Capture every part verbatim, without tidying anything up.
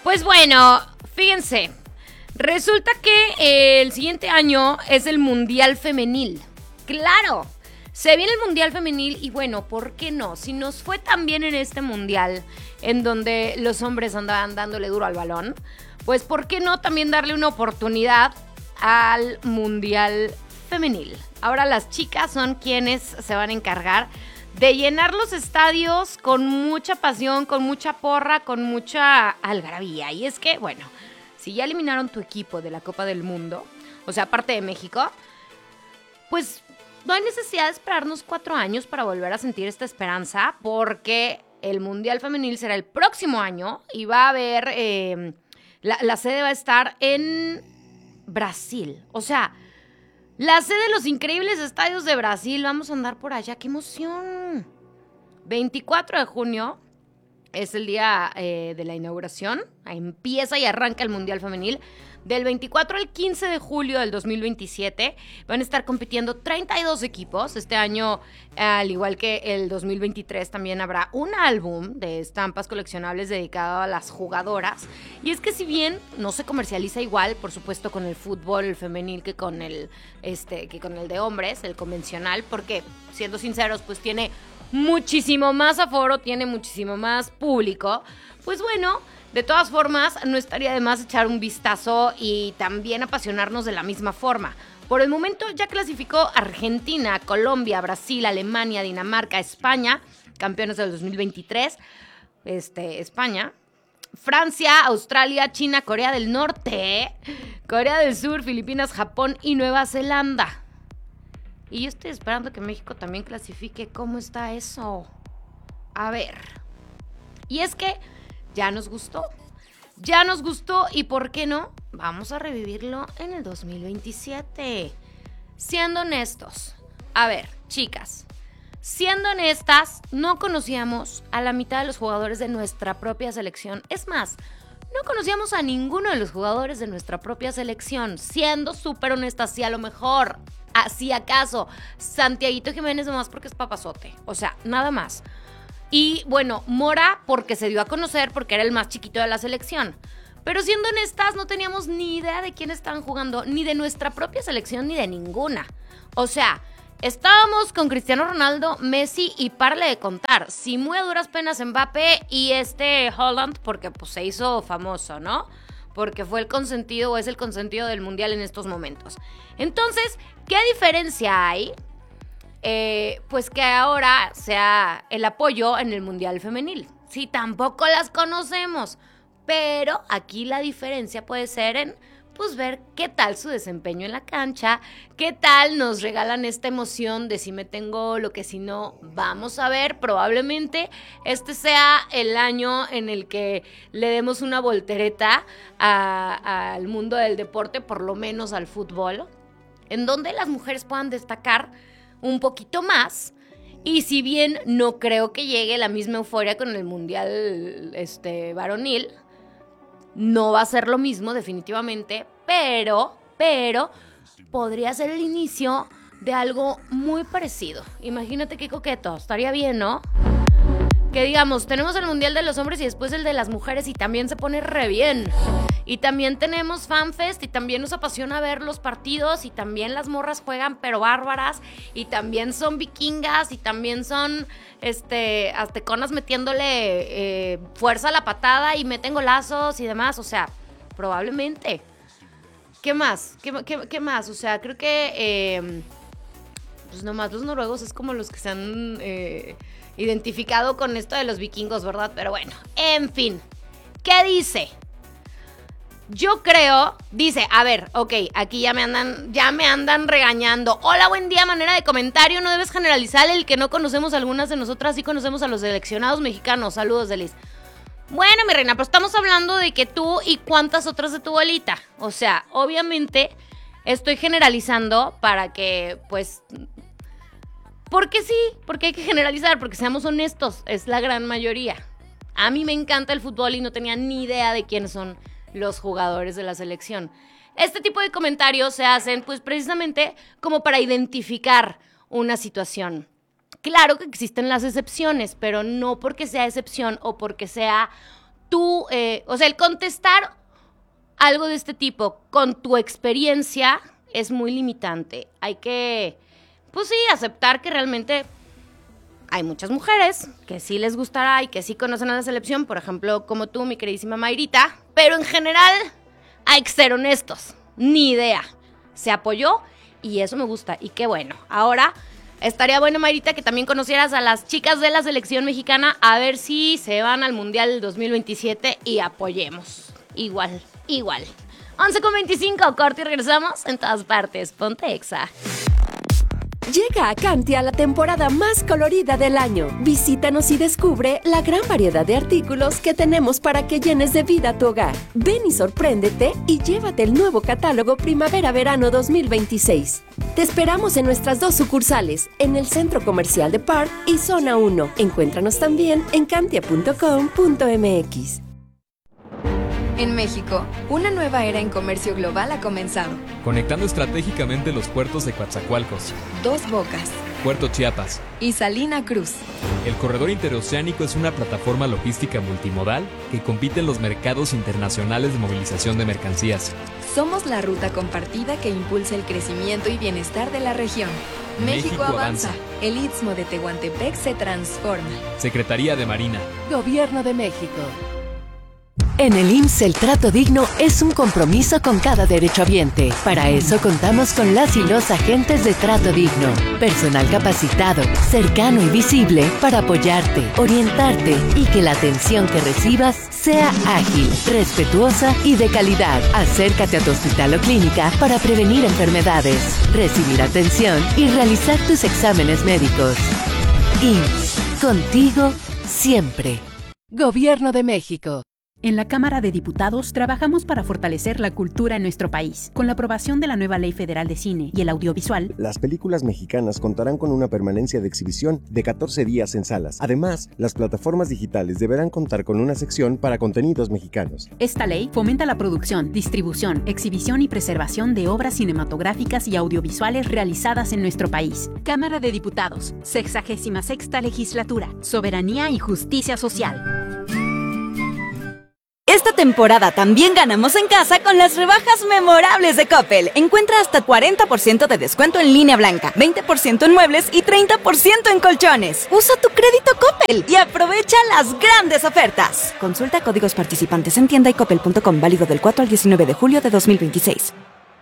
Pues bueno, fíjense, resulta que el siguiente año es el Mundial Femenil. ¡Claro! Se viene el Mundial Femenil y bueno, ¿por qué no? Si nos fue tan bien en este Mundial, en donde los hombres andaban dándole duro al balón, pues ¿por qué no también darle una oportunidad al Mundial Femenil? Ahora las chicas son quienes se van a encargar de llenar los estadios con mucha pasión, con mucha porra, con mucha algarabía. Y es que, bueno, si ya eliminaron tu equipo de la Copa del Mundo, o sea, aparte de México, pues no hay necesidad de esperarnos cuatro años para volver a sentir esta esperanza, porque el Mundial Femenil será el próximo año y va a haber, eh, la, la sede va a estar en Brasil. O sea, la sede de los increíbles estadios de Brasil, vamos a andar por allá, ¡qué emoción! veinticuatro de junio es el día eh, de la inauguración, empieza y arranca el Mundial Femenil. Del veinticuatro al quince de julio del dos mil veintisiete van a estar compitiendo treinta y dos equipos. Este año, al igual que el dos mil veintitrés, también habrá un álbum de estampas coleccionables dedicado a las jugadoras. Y es que si bien no se comercializa igual, por supuesto, con el fútbol femenil que con el, este, que con el de hombres, el convencional, porque, siendo sinceros, pues tiene muchísimo más aforo, tiene muchísimo más público, pues bueno, de todas formas, no estaría de más echar un vistazo y también apasionarnos de la misma forma. Por el momento ya clasificó Argentina, Colombia, Brasil, Alemania, Dinamarca, España, campeones del dos mil veintitrés, este, España, Francia, Australia, China, Corea del Norte, Corea del Sur, Filipinas, Japón y Nueva Zelanda. Y yo estoy esperando que México también clasifique. ¿Cómo está eso? A ver. Y es que ya nos gustó. Ya nos gustó y ¿por qué no? Vamos a revivirlo en el dos mil veintisiete. Siendo honestos. A ver, chicas. Siendo honestas, no conocíamos a la mitad de los jugadores de nuestra propia selección. Es más, no conocíamos a ninguno de los jugadores de nuestra propia selección. Siendo súper honestas, si a lo mejor, así acaso, Santiaguito Jiménez nomás porque es papazote. O sea, nada más. Y bueno, Mora porque se dio a conocer porque era el más chiquito de la selección. Pero siendo honestas, no teníamos ni idea de quién estaban jugando, ni de nuestra propia selección, ni de ninguna. O sea, estábamos con Cristiano Ronaldo, Messi y párale de contar. Si muy a duras penas Mbappé y este Haaland, porque pues se hizo famoso, ¿no? Porque fue el consentido o es el consentido del Mundial en estos momentos. Entonces, ¿qué diferencia hay? Eh, pues que ahora sea el apoyo en el Mundial Femenil. Sí, tampoco las conocemos, pero aquí la diferencia puede ser en pues ver qué tal su desempeño en la cancha, qué tal nos regalan esta emoción de si meten gol o que si no, vamos a ver, probablemente este sea el año en el que le demos una voltereta a, al mundo del deporte, por lo menos al fútbol, en donde las mujeres puedan destacar un poquito más. Y si bien no creo que llegue la misma euforia con el Mundial este, varonil, no va a ser lo mismo definitivamente, pero, pero podría ser el inicio de algo muy parecido. Imagínate qué coqueto, estaría bien, ¿no? Que digamos, tenemos el Mundial de los hombres y después el de las mujeres y también se pone re bien. Y también tenemos FanFest y también nos apasiona ver los partidos y también las morras juegan pero bárbaras y también son vikingas y también son este, azteconas metiéndole eh, fuerza a la patada y meten golazos y demás. O sea, probablemente. ¿Qué más? ¿Qué, qué, qué más? O sea, creo que eh, pues nomás los noruegos es como los que se han eh, identificado con esto de los vikingos, ¿verdad? Pero bueno, en fin. ¿Qué dice? Yo creo, dice, a ver, ok, aquí ya me andan, ya me andan regañando. Hola, buen día, manera de comentario, no debes generalizar el que no conocemos a algunas de nosotras, sí conocemos a los seleccionados mexicanos. Saludos, Delis. Bueno, mi reina, pero estamos hablando de que tú y cuántas otras de tu bolita. O sea, obviamente estoy generalizando para que, pues, porque sí, porque hay que generalizar, porque seamos honestos, es la gran mayoría. A mí me encanta el fútbol y no tenía ni idea de quiénes son los jugadores de la selección. Este tipo de comentarios se hacen pues precisamente como para identificar una situación. Claro que existen las excepciones, pero no porque sea excepción o porque sea tú, eh, o sea, el contestar algo de este tipo con tu experiencia es muy limitante. Hay que, pues sí, aceptar que realmente hay muchas mujeres que sí les gustará y que sí conocen a la selección, por ejemplo, como tú, mi queridísima Mayrita, pero en general hay que ser honestos, ni idea. Se apoyó y eso me gusta, y qué bueno. Ahora estaría bueno, Mayrita, que también conocieras a las chicas de la selección mexicana, a ver si se van al Mundial del dos mil veintisiete y apoyemos. Igual, igual. once con veinticinco, corte y regresamos en todas partes. Ponte Exa. Llega a Cantia la temporada más colorida del año. Visítanos y descubre la gran variedad de artículos que tenemos para que llenes de vida tu hogar. Ven y sorpréndete y llévate el nuevo catálogo Primavera-Verano dos mil veintiséis. Te esperamos en nuestras dos sucursales, en el Centro Comercial de Park y Zona uno. Encuéntranos también en cantia punto com punto m x. En México, una nueva era en comercio global ha comenzado. Conectando estratégicamente los puertos de Coatzacoalcos, Dos Bocas Puerto Chiapas y Salina Cruz. El corredor interoceánico es una plataforma logística multimodal que compite en los mercados internacionales de movilización de mercancías. Somos la ruta compartida que impulsa el crecimiento y bienestar de la región. México, México avanza. avanza. El Istmo de Tehuantepec se transforma. Secretaría de Marina. Gobierno de México. En el I M S S el trato digno es un compromiso con cada derechohabiente. Para eso contamos con las y los agentes de trato digno. Personal capacitado, cercano y visible para apoyarte, orientarte y que la atención que recibas sea ágil, respetuosa y de calidad. Acércate a tu hospital o clínica para prevenir enfermedades, recibir atención y realizar tus exámenes médicos. I M S S, contigo siempre. Gobierno de México. En la Cámara de Diputados trabajamos para fortalecer la cultura en nuestro país. Con la aprobación de la nueva Ley Federal de Cine y el Audiovisual, las películas mexicanas contarán con una permanencia de exhibición de catorce días en salas. Además, las plataformas digitales deberán contar con una sección para contenidos mexicanos. Esta ley fomenta la producción, distribución, exhibición y preservación de obras cinematográficas y audiovisuales realizadas en nuestro país. Cámara de Diputados, sexagésima sexta Legislatura, Soberanía y Justicia Social. Esta temporada también ganamos en casa con las rebajas memorables de Coppel. Encuentra hasta cuarenta por ciento de descuento en línea blanca, veinte por ciento en muebles y treinta por ciento en colchones. Usa tu crédito Coppel y aprovecha las grandes ofertas. Consulta códigos participantes en tienda y coppel punto com, válido del cuatro al diecinueve de julio de dos mil veintiséis.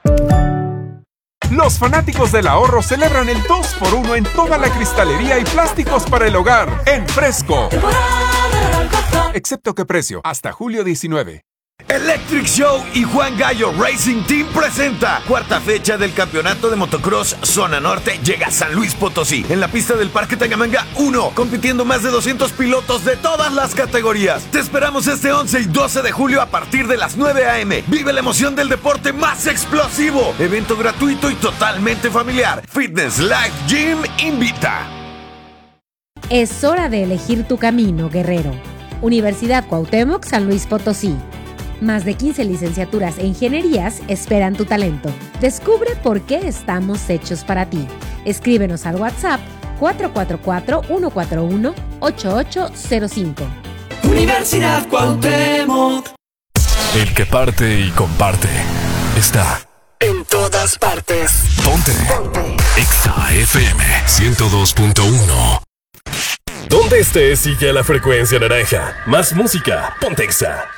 Los fanáticos del ahorro celebran el dos por uno en toda la cristalería y plásticos para el hogar en Fresco. Excepto que precio, hasta julio diecinueve. Electric Show y Juan Gallo Racing Team presenta cuarta fecha del campeonato de motocross Zona Norte. Llega a San Luis Potosí, en la pista del Parque Tangamanga uno, compitiendo más de doscientos pilotos de todas las categorías. Te esperamos este once y doce de julio a partir de las nueve a eme. Vive la emoción del deporte más explosivo. Evento gratuito y totalmente familiar. Fitness Life Gym invita. Es hora de elegir tu camino, guerrero. Universidad Cuauhtémoc, San Luis Potosí. Más de quince licenciaturas e ingenierías esperan tu talento. Descubre por qué estamos hechos para ti. Escríbenos al WhatsApp cuatro cuatro cuatro, uno cuatro uno, ocho ocho cero cinco. Universidad Cuauhtémoc. El que parte y comparte está en todas partes. Ponte. Ponte. Exa F M ciento dos punto uno. Donde estés, sigue a la frecuencia naranja. Más música. Ponte Exa.